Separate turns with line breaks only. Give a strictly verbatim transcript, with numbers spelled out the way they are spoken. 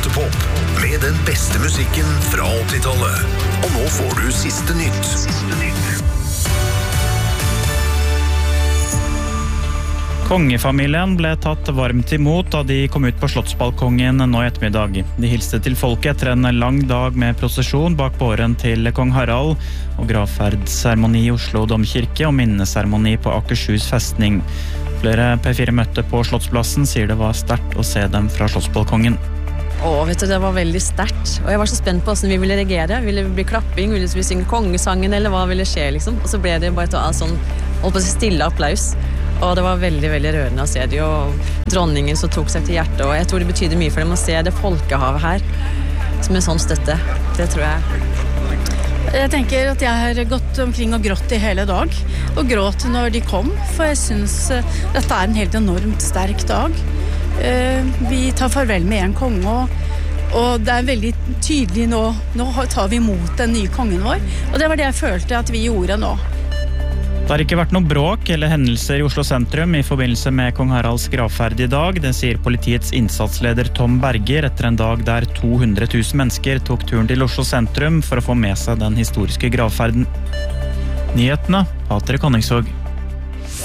Teaterpop med den beste musikken fra åttitallet. Og nå får du siste nytt. Siste nytt.
Kongefamilien ble tatt varmt imot da de kom ut på slottsbalkongen nå i ettermiddag. De hilste til folket etter en lang dag med prosesjon bak båren til kong Harald og gravferdsseremoni i Oslo Domkirke og minneseremoni på Akershus festning. Flere P fire møtte på Slottsplassen sier det var sterkt å se dem fra slottsbalkongen.
Åh, vet du, det var veldig sterkt. Og jeg var så spent på hvordan vi ville reagere. Ville det bli klapping? Ville vi synge kongesangen? Eller hva ville skje, liksom? Og så ble det bare et sånn, holdt på å si stille applaus. Og det var veldig, veldig rørende å se det, og dronningen som tok seg til hjertet, og jeg tror det betyder mye for dem å se det folkehavet her, som en sånn støtte. Det tror jeg.
Jeg tenker at jeg har gått omkring og grått i hele dag, og gråt når de kom, for jeg synes dette er en helt enormt sterk dag. Vi tar farvel med en konge, og det er veldig tydelig nå, nå tar vi imot den nye kongen vår, og det var det jeg følte at vi gjorde nå.
Det har ikke vært noe bråk eller hendelser i Oslo sentrum i forbindelse med kong Haralds gravferd i dag. Det sier politiets innsatsleder Tom Berger etter en dag der to hundre tusen mennesker tok turen til Oslo sentrum for å få med seg den historiske gravferden. Nyhetene, Patrik Honningsvåg.